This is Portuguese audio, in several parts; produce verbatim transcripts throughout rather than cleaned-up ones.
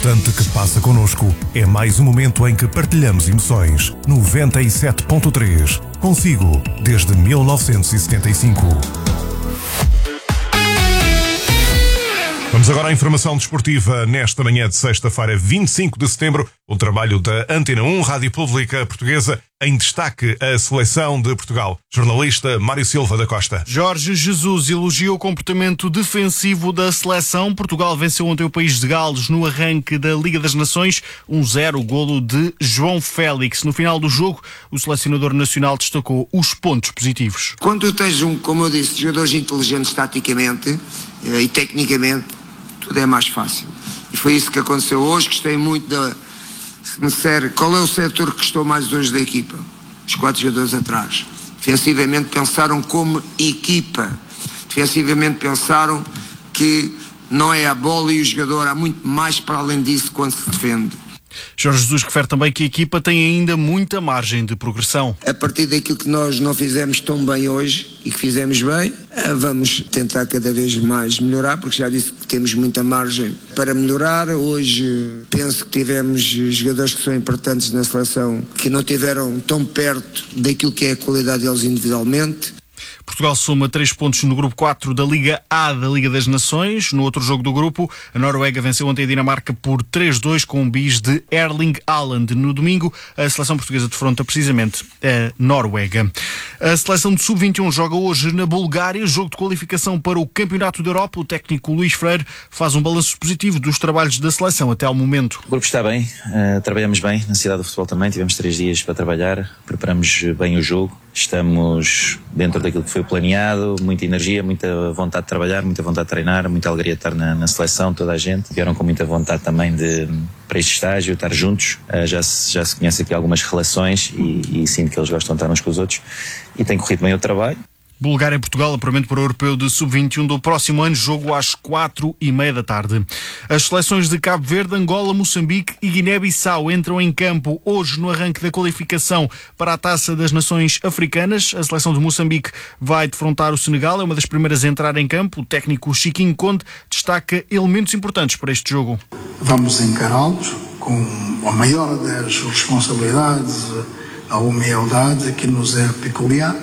instante que passa connosco é mais um momento em que partilhamos emoções. noventa e sete ponto três. Consigo, desde mil novecentos e setenta e cinco. Vamos agora à informação desportiva nesta manhã de sexta-feira, vinte e cinco de setembro. O trabalho da Antena um, Rádio Pública Portuguesa, em destaque a seleção de Portugal. Jornalista Mário Silva da Costa. Jorge Jesus elogiou o comportamento defensivo da seleção. Portugal venceu ontem o país de Gales no arranque da Liga das Nações. um zero, golo de João Félix. No final do jogo, o selecionador nacional destacou os pontos positivos. Quando tu tens, um, como eu disse, jogadores inteligentes taticamente e tecnicamente, tudo é mais fácil. E foi isso que aconteceu hoje. Gostei muito da... Se me disser qual é o setor que gostou mais hoje da equipa, os quatro jogadores atrás. Defensivamente pensaram como equipa. Defensivamente pensaram que não é a bola e o jogador, há muito mais para além disso quando se defende. Jorge Jesus refere também que a equipa tem ainda muita margem de progressão. A partir daquilo que nós não fizemos tão bem hoje e que fizemos bem, vamos tentar cada vez mais melhorar, porque já disse que temos muita margem para melhorar. Hoje penso que tivemos jogadores que são importantes na seleção que não tiveram tão perto daquilo que é a qualidade deles individualmente. Portugal soma três pontos no grupo quatro da Liga A da Liga das Nações. No outro jogo do grupo, a Noruega venceu ontem a Dinamarca por três dois com um bis de Erling Haaland. No domingo, a seleção portuguesa defronta precisamente a Noruega. A seleção de sub vinte e um joga hoje na Bulgária, jogo de qualificação para o Campeonato da Europa. O técnico Luís Freire faz um balanço positivo dos trabalhos da seleção até ao momento. O grupo está bem, uh, trabalhamos bem na cidade do futebol também, tivemos três dias para trabalhar, preparamos bem o jogo, estamos dentro daquilo que foi planeado, muita energia, muita vontade de trabalhar, muita vontade de treinar, muita alegria de estar na, na seleção, toda a gente. Vieram com muita vontade também de, para este estágio, estar juntos. Uh, já, se, já se conhece aqui algumas relações e, e sinto que eles gostam de estar uns com os outros. E tem corrido bem o trabalho. Bulgária e Portugal, apuramento para o Europeu de sub vinte e um do próximo ano, jogo às quatro e meia da tarde. As seleções de Cabo Verde, Angola, Moçambique e Guiné-Bissau entram em campo hoje no arranque da qualificação para a Taça das Nações Africanas. A seleção de Moçambique vai defrontar o Senegal, é uma das primeiras a entrar em campo. O técnico Chiquinho Conde destaca elementos importantes para este jogo. Vamos encará-los com a maior das responsabilidades, a humildade que nos é peculiar.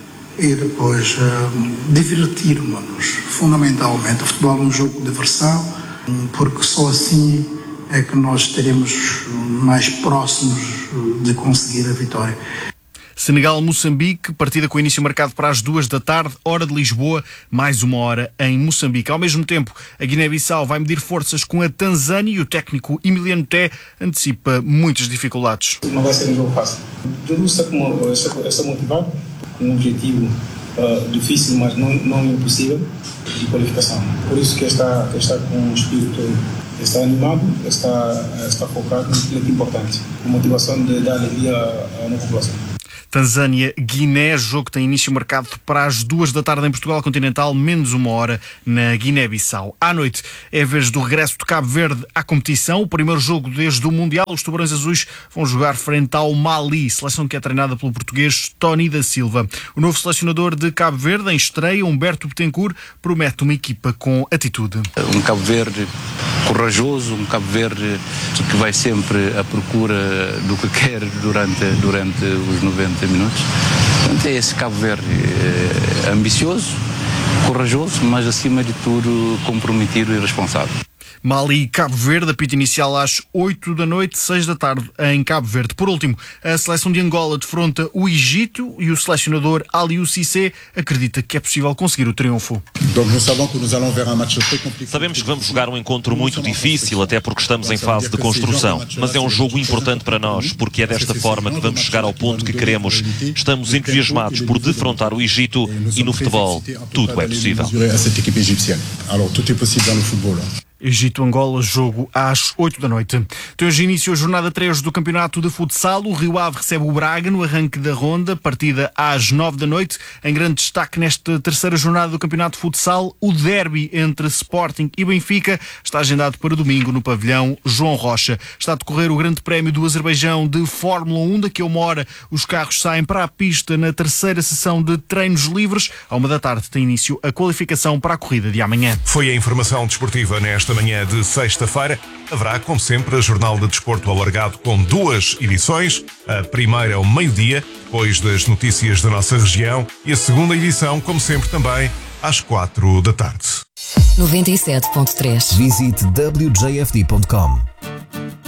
E depois uh, divertirmos-nos. Fundamentalmente, o futebol é um jogo de diversão, porque só assim é que nós estaremos mais próximos de conseguir a vitória. Senegal-Moçambique, partida com início marcado para as duas da tarde, hora de Lisboa, mais uma hora em Moçambique. Ao mesmo tempo, a Guiné-Bissau vai medir forças com a Tanzânia e o técnico Emiliano Té antecipa muitas dificuldades. Não vai ser um jogo fácil. Eu estou motivado com um objetivo uh, difícil, mas não, não impossível, de qualificação. Por isso que está, está com um espírito, está animado, está, está focado naquilo que é importante, com motivação de dar alegria à nossa população. Tanzânia-Guiné, jogo que tem início marcado para as duas da tarde em Portugal Continental, menos uma hora na Guiné-Bissau. À noite é a vez do regresso de Cabo Verde à competição, o primeiro jogo desde o Mundial. Os Tubarões Azuis vão jogar frente ao Mali, seleção que é treinada pelo português Tony da Silva. O novo selecionador de Cabo Verde, em estreia, Humberto Betancourt, promete uma equipa com atitude. Um Cabo Verde corajoso, um Cabo Verde que vai sempre à procura do que quer durante, durante os noventa minutos. Portanto, é esse Cabo Verde é, ambicioso, corajoso, mas acima de tudo comprometido e responsável. Mali e Cabo Verde, apito inicial às oito da noite, seis da tarde em Cabo Verde. Por último, a seleção de Angola defronta o Egito e o selecionador Aliou Cissé acredita que é possível conseguir o triunfo. Sabemos que vamos jogar um encontro muito difícil, até porque estamos em fase de construção, mas é um jogo importante para nós, porque é desta forma que vamos chegar ao ponto que queremos. Estamos entusiasmados por defrontar o Egito e no futebol tudo é possível. Egito-Angola, jogo às oito da noite. Tem hoje início a jornada três do Campeonato de Futsal. O Rio Ave recebe o Braga no arranque da ronda, partida às nove da noite. Em grande destaque nesta terceira jornada do Campeonato de Futsal, o derby entre Sporting e Benfica está agendado para domingo no pavilhão João Rocha. Está a decorrer o Grande Prémio do Azerbaijão de Fórmula um. Daqui a uma hora os carros saem para a pista na terceira sessão de treinos livres. À uma da tarde tem início a qualificação para a corrida de amanhã. Foi a informação desportiva nesta manhã de sexta-feira, haverá, como sempre, a Jornal de Desporto alargado com duas edições. A primeira ao meio-dia, depois das notícias da nossa região, e a segunda edição, como sempre, também às quatro da tarde. noventa e sete ponto três. Visite w j f d ponto com.